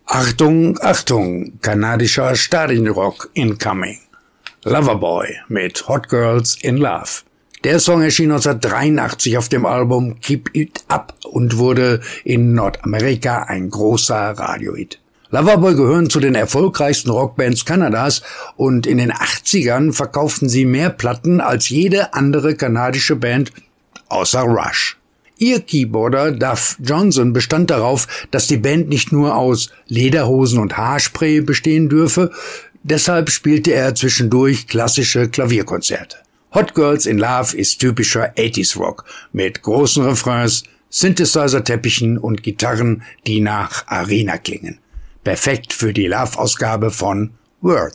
Achtung, Achtung, kanadischer Stadionrock incoming. Loverboy mit Hot Girls in Love. Der Song erschien 1983 auf dem Album Keep It Up und wurde in Nordamerika ein großer Radiohit. Loverboy gehören zu den erfolgreichsten Rockbands Kanadas und in den 80ern verkauften sie mehr Platten als jede andere kanadische Band außer Rush. Ihr Keyboarder Duff Johnson bestand darauf, dass die Band nicht nur aus Lederhosen und Haarspray bestehen dürfe, deshalb spielte er zwischendurch klassische Klavierkonzerte. Hot Girls in Love ist typischer 80s Rock mit großen Refrains, Synthesizer-Teppichen und Gitarren, die nach Arena klingen. Perfekt für die Love-Ausgabe von Word.